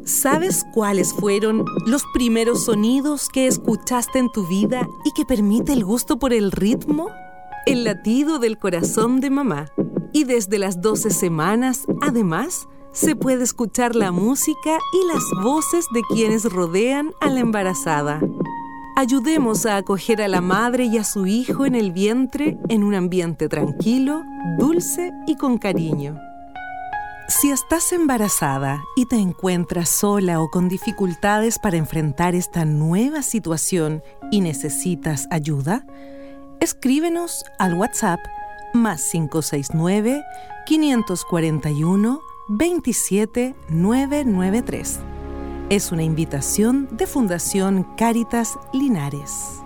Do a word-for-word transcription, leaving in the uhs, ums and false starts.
¿Sabes cuáles fueron los primeros sonidos que escuchaste en tu vida y que permite el gusto por el ritmo? El latido del corazón de mamá. Y desde las doce semanas, además, se puede escuchar la música y las voces de quienes rodean a la embarazada. Ayudemos a acoger a la madre y a su hijo en el vientre en un ambiente tranquilo, dulce y con cariño. Si estás embarazada y te encuentras sola o con dificultades para enfrentar esta nueva situación y necesitas ayuda, escríbenos al WhatsApp más cinco seis nueve, cinco cuatro uno, veintisiete, novecientos noventa y tres. Es una invitación de Fundación Cáritas Linares.